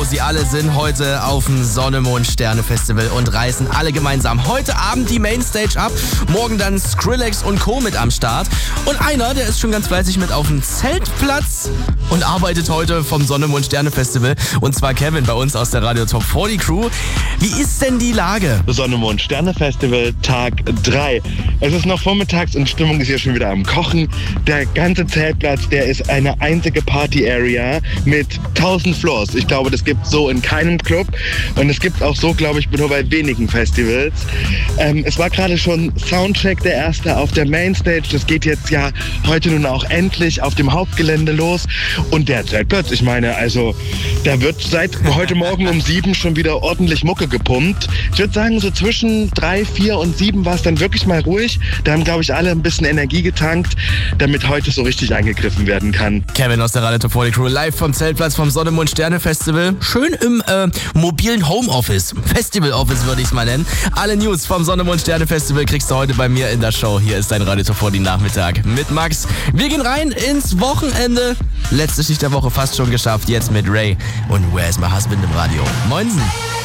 Show. Sie alle sind heute auf dem Sonne-Mond-Sterne-Festival und reißen alle gemeinsam heute Abend die Mainstage ab. Morgen dann Skrillex und Co. mit am Start. Und einer, der ist schon ganz fleißig mit auf dem Zeltplatz und arbeitet heute vom Sonne-Mond-Sterne-Festival. Und zwar Kevin bei uns aus der Radio Top 40 Crew. Wie ist denn die Lage? Sonne-Mond-Sterne-Festival Tag 3. Es ist noch vormittags und Stimmung ist hier schon wieder am Kochen. Der ganze Zeltplatz, der ist eine einzige Party-Area mit 1000 Floors. Ich glaube, das gibt so in keinem Club und es gibt auch so, glaube ich, nur bei wenigen Festivals. Es war gerade schon Soundcheck der erste auf der Mainstage. Das geht jetzt ja heute nun auch endlich auf dem Hauptgelände los. Und der Zeltplatz, ich meine, also da wird seit heute Morgen um 7 schon wieder ordentlich Mucke gepumpt. Ich würde sagen, so zwischen 3, 4 und 7 war es dann wirklich mal ruhig. Da haben, glaube ich, alle ein bisschen Energie getankt, damit heute so richtig eingegriffen werden kann. Kevin aus der Radio Top 40 Crew live vom Zeltplatz vom Sonne-Mond-Sterne-Festival. Schön im mobilen Homeoffice. Festival-Office würde ich es mal nennen. Alle News vom Sonne-Mond-Sterne-Festival kriegst du heute bei mir in der Show. Hier ist dein Radio Top 40 Nachmittag mit Max. Wir gehen rein ins Wochenende. Letzte Schicht der Woche fast schon geschafft. Jetzt mit Ray und Where's My Husband im Radio. Moinsen.